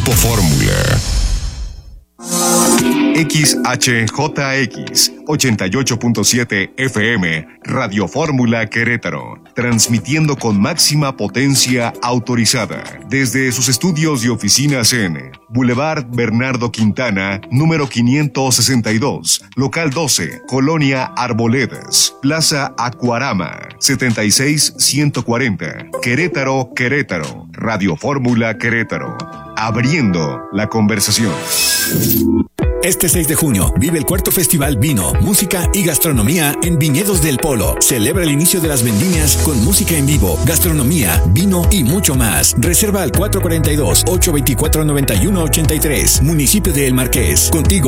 Grupo Fórmula. XHJX 88.7 FM, Radio Fórmula Querétaro, transmitiendo con máxima potencia autorizada desde sus estudios y oficinas en Boulevard Bernardo Quintana, número 562, local 12, Colonia Arboledas, Plaza Acuarama, 76140, Querétaro, Querétaro, Radio Fórmula Querétaro, abriendo la conversación. Este 6 de junio vive el cuarto Festival Vino, Música y Gastronomía en Viñedos del Polo. Celebra el inicio de las vendimias con música en vivo, gastronomía, vino y mucho más. Reserva al 442-824-9183. Municipio de El Marqués. Contigo